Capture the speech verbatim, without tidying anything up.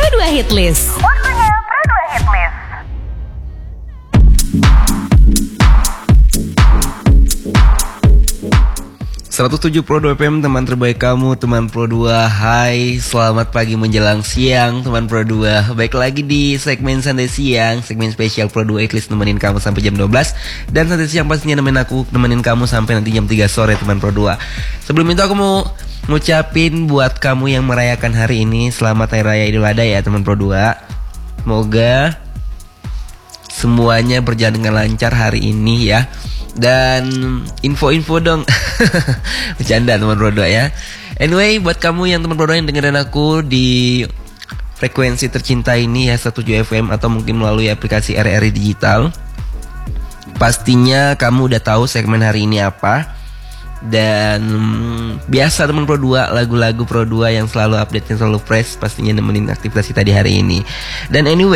Pro dua Hitlist. Waktunya Pro dua Hitlist. seratus tujuh Pro dua F M, teman terbaik kamu, teman Pro dua. Hai, selamat pagi menjelang siang, teman Pro dua. Baik lagi di segmen Santai Siang, segmen spesial Pro dua Hitlist, nemenin kamu sampai jam dua belas. Dan Santai Siang pastinya nemenin aku, nemenin kamu sampai nanti jam tiga sore, teman Pro dua. Sebelum itu aku mau ngucapin buat kamu yang merayakan hari ini, selamat Hari Raya Idul Adha ya, teman Pro dua. Semoga semuanya berjalan dengan lancar hari ini ya. Dan info-info dong. Bercanda teman Pro dua ya. Anyway, buat kamu yang teman Pro dua yang dengerin aku di frekuensi tercinta ini ya, seratus tujuh F M, atau mungkin melalui aplikasi R R I Digital, pastinya kamu udah tahu segmen hari ini apa. Dan hmm, biasa teman Pro dua, lagu-lagu Pro dua yang selalu update, yang selalu fresh, pastinya nemenin aktivitas kita di hari ini. Dan anyway,